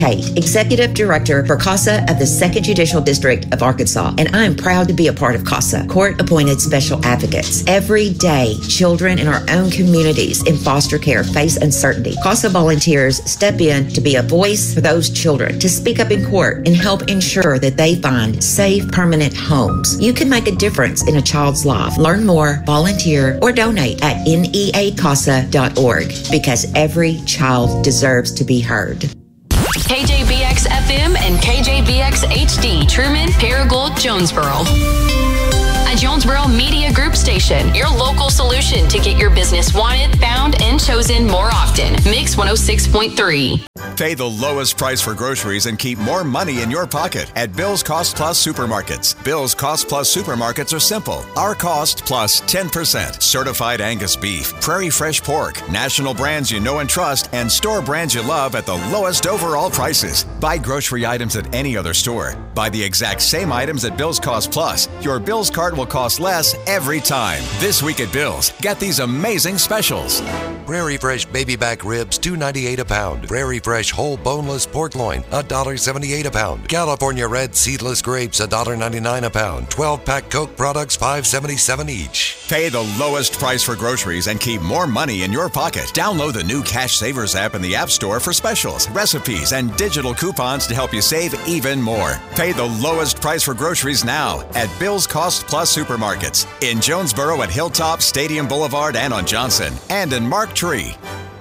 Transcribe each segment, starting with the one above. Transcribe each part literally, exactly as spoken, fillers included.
Kate, Executive Director for CASA of the second Judicial District of Arkansas, and I'm proud to be a part of CASA, Court-Appointed Special Advocates. Every day, children in our own communities in foster care face uncertainty. CASA volunteers step in to be a voice for those children, to speak up in court and help ensure that they find safe, permanent homes. You can make a difference in a child's life. Learn more, volunteer, or donate at N E A casa dot org, because every child deserves to be heard. K J B X F M and K J B X H D, Truman, Paragould, Jonesboro. A Jonesboro Media Group station, your local solution to get your business wanted, found, and chosen more often. Mix one oh six point three. Pay the lowest price for groceries and keep more money in your pocket at Bill's Cost Plus Supermarkets. Bill's Cost Plus Supermarkets are simple. Our cost plus ten percent. Certified Angus beef, Prairie Fresh pork, national brands you know and trust, and store brands you love at the lowest overall prices. Buy grocery items at any other store. Buy the exact same items at Bill's Cost Plus. Your Bill's cart will cost less every time. This week at Bill's, get these amazing specials. Prairie Fresh baby back ribs, two ninety-eight a pound. Prairie Fresh whole boneless pork loin, one seventy-eight a pound. California red seedless grapes, one ninety-nine a pound. twelve pack Coke products, five seventy-seven each. Pay the lowest price for groceries and keep more money in your pocket. Download the new Cash Savers app in the App Store for specials, recipes, and digital coupons to help you save even more. Pay the lowest price for groceries now at Bill's Cost Plus Supermarkets in Jonesboro at Hilltop, Stadium Boulevard, and on Johnson, and in Mark Tree.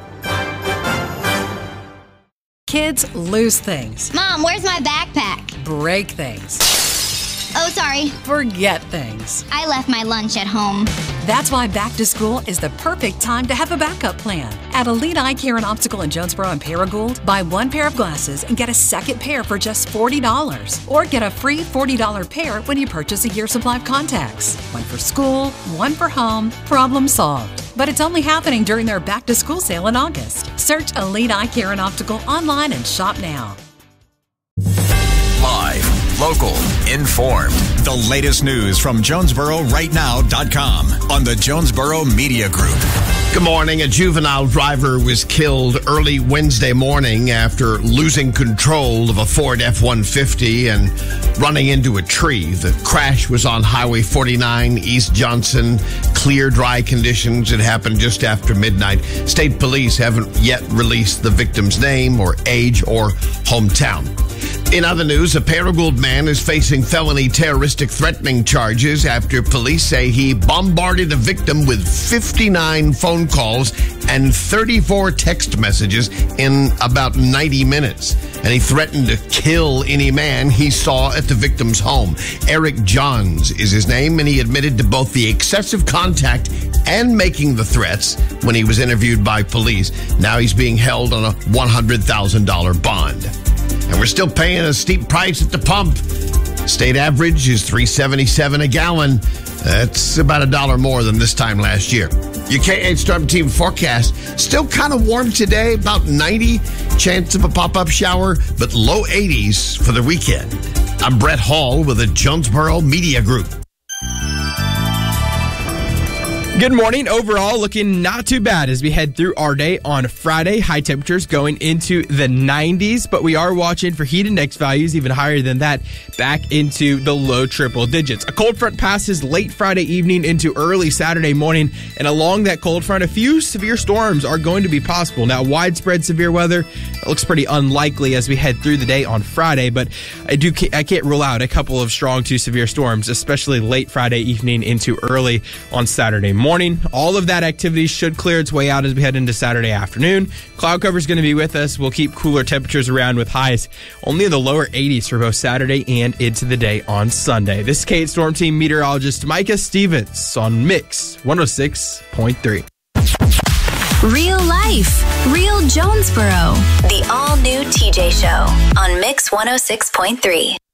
Kids lose things. Mom, where's my backpack? Break things. Oh, sorry. Forget things. I left my lunch at home. That's why back to school is the perfect time to have a backup plan. At Elite Eye Care and Optical in Jonesboro and Paragould, buy one pair of glasses and get a second pair for just forty dollars. Or get a free forty dollars pair when you purchase a year supply of contacts. One for school, one for home. Problem solved. But it's only happening during their back to school sale in August. Search Elite Eye Care and Optical online and shop now. Live, local, informed. The latest news from Jonesboro Right Now dot com on the Jonesboro Media Group. Good morning. A juvenile driver was killed early Wednesday morning after losing control of a Ford F one fifty and running into a tree. The crash was on Highway forty-nine, East Johnson. Clear, dry conditions. It happened just after midnight. State police haven't yet released the victim's name or age or hometown. In other news, a Paragould man is facing felony terroristic threatening charges after police say he bombarded a victim with fifty-nine phone calls and thirty-four text messages in about ninety minutes. And he threatened to kill any man he saw at the victim's home. Eric Johns is his name, and he admitted to both the excessive contact and making the threats when he was interviewed by police. Now he's being held on a one hundred thousand dollars bond. And we're still paying a steep price at the pump. State average is three seventy-seven a gallon. That's about a dollar more than this time last year. Your K eight Storm Team forecast, still kind of warm today, about ninety. Chance of a pop-up shower, but low eighties for the weekend. I'm Brett Hall with the Jonesboro Media Group. Good morning. Overall, looking not too bad as we head through our day on Friday. High temperatures going into the nineties, but we are watching for heat index values even higher than that, back into the low triple digits. A cold front passes late Friday evening into early Saturday morning, and along that cold front, a few severe storms are going to be possible. Now, widespread severe weather looks pretty unlikely as we head through the day on Friday, but I do I can't rule out a couple of strong to severe storms, especially late Friday evening into early on Saturday morning. Morning. All of that activity should clear its way out as we head into Saturday afternoon. Cloud cover is going to be with us. We'll keep cooler temperatures around with highs only in the lower eighties for both Saturday and into the day on Sunday. This is K eight Storm Team meteorologist Micah Stevens on Mix one oh six point three. Real life, real Jonesboro. The all-new T J Show on Mix one oh six point three.